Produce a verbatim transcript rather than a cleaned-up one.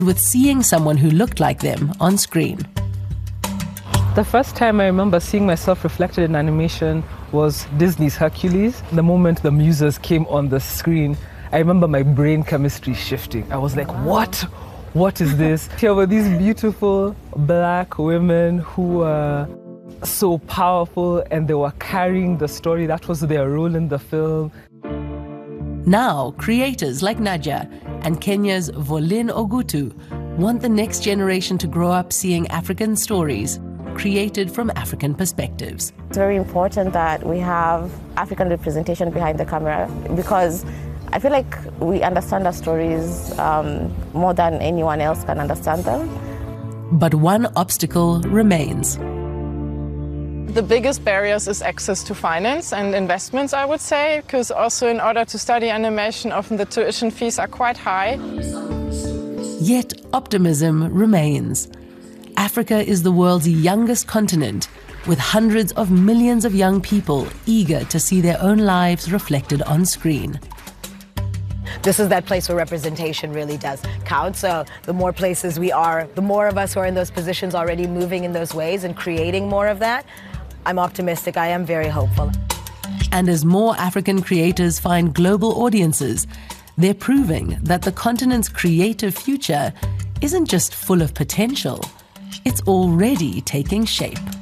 with seeing someone who looked like them on screen. The first time I remember seeing myself reflected in animation was Disney's Hercules. The moment the muses came on the screen, I remember my brain chemistry shifting. I was like, what? What is this? Here were these beautiful black women who were so powerful and they were carrying the story. That was their role in the film. Now, creators like Nadia and Kenya's Volin Ogutu want the next generation to grow up seeing African stories created from African perspectives. It's very important that we have African representation behind the camera, because I feel like we understand our stories um, more than anyone else can understand them. But one obstacle remains. The biggest barriers is access to finance and investments, I would say, because also in order to study animation, often the tuition fees are quite high. Yet optimism remains. Africa is the world's youngest continent, with hundreds of millions of young people eager to see their own lives reflected on screen. This is that place where representation really does count. So the more places we are, the more of us who are in those positions already moving in those ways and creating more of that, I'm optimistic. I am very hopeful. And as more African creators find global audiences, they're proving that the continent's creative future isn't just full of potential, it's already taking shape.